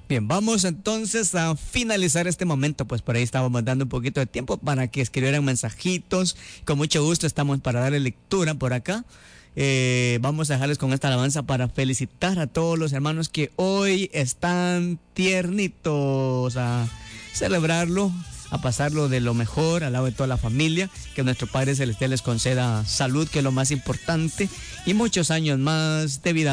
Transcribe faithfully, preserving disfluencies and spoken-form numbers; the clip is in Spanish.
Bien, vamos entonces a finalizar este momento, pues por ahí estábamos dando un poquito de tiempo para que escribieran mensajitos. Con mucho gusto estamos para darle lectura por acá. Eh, vamos a dejarles con esta alabanza para felicitar a todos los hermanos que hoy están tiernitos, a celebrarlo, a pasarlo de lo mejor al lado de toda la familia. Que nuestro Padre Celestial les conceda salud, que es lo más importante, y muchos años más de vida.